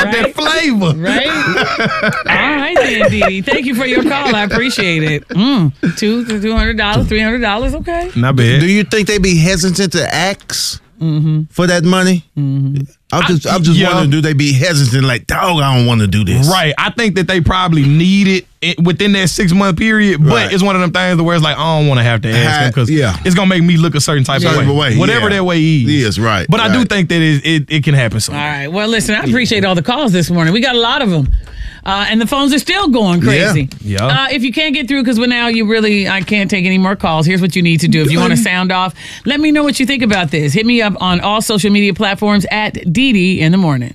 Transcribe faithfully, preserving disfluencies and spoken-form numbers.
got right? that flavor. Right? All right, then, Dee Dee. Thank you for your call. I appreciate it. Mm. Two, two hundred dollars, three hundred dollars, okay. Not bad. Do you think they be hesitant to ask mm-hmm. for that money? Mm-hmm. I'm just, I'm just yeah. wondering, do they be hesitant like, dog, I don't want to do this? Right. I think that they probably need it it, within that six month period, but Right. it's one of them things where it's like, I don't want to have to ask them because yeah. it's going to make me look a certain type Certain of way. way, Whatever yeah. that way is. Yes, right, But I do right. think that it, it, it can happen soon. All right. Well, listen, I appreciate all the calls this morning. We got a lot of them. Uh, and the phones are still going crazy. Yeah. Yeah. Uh, if you can't get through, because now you really, I can't take any more calls, here's what you need to do. If you want to sound off, let me know what you think about this. Hit me up on all social media platforms at Dee Dee in the morning.